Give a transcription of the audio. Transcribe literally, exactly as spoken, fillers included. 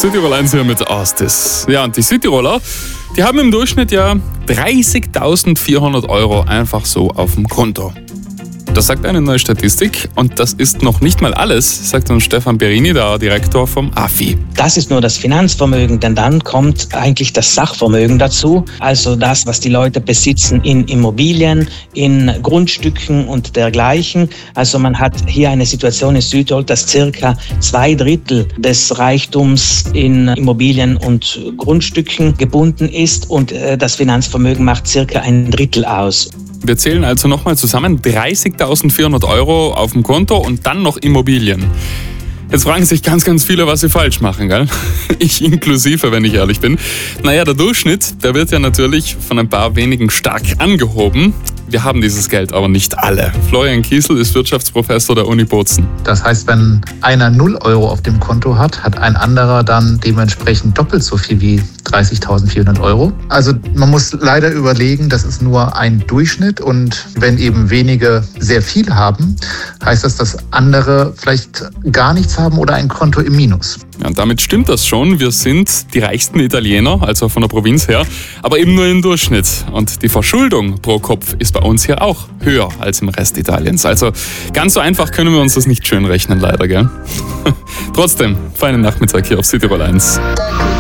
Südtirol eins hier mit Astis. Ja, und die Südtiroler, die haben im Durchschnitt ja dreißigtausendvierhundert Euro einfach so auf dem Konto. Das sagt eine neue Statistik und das ist noch nicht mal alles, sagt uns Stefan Perini, der Direktor vom A F I. Das ist nur das Finanzvermögen, denn dann kommt eigentlich das Sachvermögen dazu, also das, was die Leute besitzen in Immobilien, in Grundstücken und dergleichen. Also man hat hier eine Situation in Südtirol, dass circa zwei Drittel des Reichtums in Immobilien und Grundstücken gebunden ist und das Finanzvermögen macht circa ein Drittel aus. Wir zählen also nochmal zusammen dreißigtausendvierhundert Euro auf dem Konto und dann noch Immobilien. Jetzt fragen sich ganz, ganz viele, was sie falsch machen, gell? Ich inklusive, wenn ich ehrlich bin. Naja, der Durchschnitt, der wird ja natürlich von ein paar wenigen stark angehoben. Wir haben dieses Geld aber nicht alle. Florian Kiesel ist Wirtschaftsprofessor der Uni Bozen. Das heißt, wenn einer null Euro auf dem Konto hat, hat ein anderer dann dementsprechend doppelt so viel wie dreißigtausendvierhundert Euro. Also man muss leider überlegen, das ist nur ein Durchschnitt und wenn eben wenige sehr viel haben, heißt das, dass andere vielleicht gar nichts haben oder ein Konto im Minus. Ja, und damit stimmt das schon. Wir sind die reichsten Italiener, also von der Provinz her, aber eben nur im Durchschnitt. Und die Verschuldung pro Kopf ist bei uns hier auch höher als im Rest Italiens. Also ganz so einfach können wir uns das nicht schön rechnen, leider, gell? Trotzdem, feinen Nachmittag hier auf Südtirol eins.